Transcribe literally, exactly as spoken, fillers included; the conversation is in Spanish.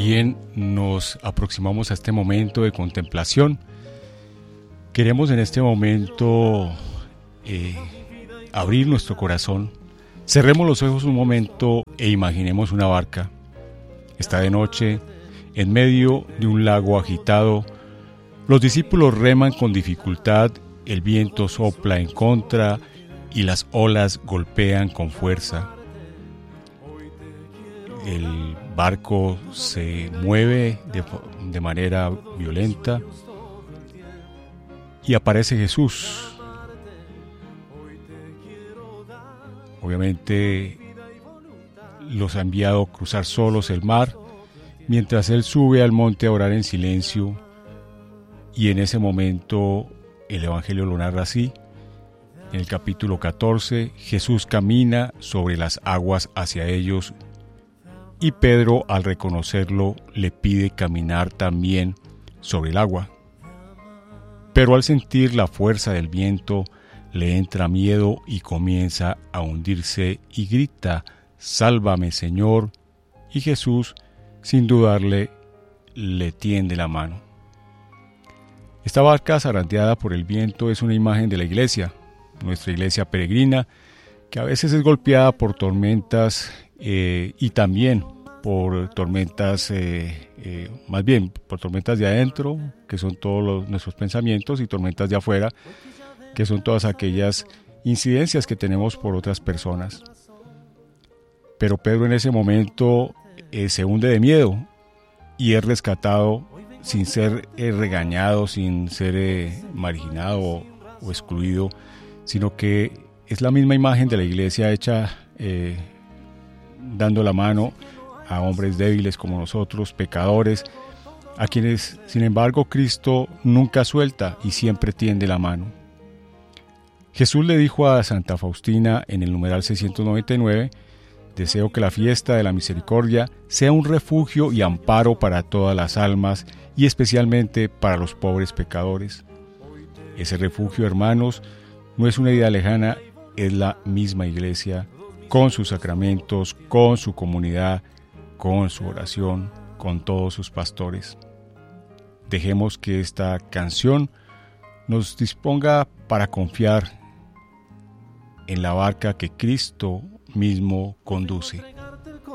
Bien, nos aproximamos a este momento de contemplación. Queremos en este momento eh, abrir nuestro corazón. Cerremos los ojos un momento e imaginemos una barca. Está de noche, en medio de un lago agitado. Los discípulos reman con dificultad, el viento sopla en contra y las olas golpean con fuerza. El barco se mueve de, de manera violenta y aparece Jesús. Obviamente los ha enviado a cruzar solos el mar, mientras él sube al monte a orar en silencio, y en ese momento el Evangelio lo narra así. En el capítulo catorce, Jesús camina sobre las aguas hacia ellos, y Pedro, al reconocerlo, le pide caminar también sobre el agua. Pero al sentir la fuerza del viento, le entra miedo y comienza a hundirse y grita: «¡Sálvame, Señor!». Y Jesús, sin dudarle, le tiende la mano. Esta barca zarandeada por el viento es una imagen de la iglesia, nuestra iglesia peregrina, que a veces es golpeada por tormentas eh, y también por tormentas, eh, eh, más bien por tormentas de adentro, que son todos los, nuestros pensamientos, y tormentas de afuera, que son todas aquellas incidencias que tenemos por otras personas. Pero Pedro en ese momento eh, se hunde de miedo y es rescatado sin ser eh, regañado, sin ser eh, marginado o, o excluido, sino que es la misma imagen de la iglesia hecha eh, dando la mano a hombres débiles como nosotros, pecadores, a quienes, sin embargo, Cristo nunca suelta y siempre tiende la mano. Jesús le dijo a Santa Faustina en el numeral seiscientos noventa y nueve: «Deseo que la fiesta de la misericordia sea un refugio y amparo para todas las almas y especialmente para los pobres pecadores». Ese refugio, hermanos, no es una idea lejana, es la misma iglesia, con sus sacramentos, con su comunidad, con su oración, con todos sus pastores. Dejemos que esta canción nos disponga para confiar en la barca que Cristo mismo conduce.